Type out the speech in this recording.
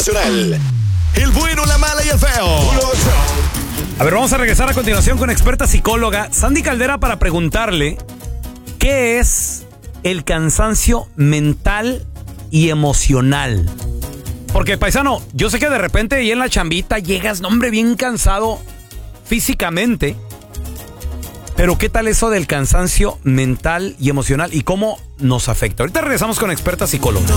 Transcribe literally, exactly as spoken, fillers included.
nacional. El bueno, la mala y el feo. A ver, vamos a regresar a continuación con experta psicóloga Sandy Caldera para preguntarle qué es el cansancio mental y emocional. Porque, paisano, yo sé que de repente ahí en la chambita llegas, no, hombre, bien cansado físicamente. Pero ¿qué tal eso del cansancio mental y emocional y cómo nos afecta? Ahorita regresamos con experta psicóloga.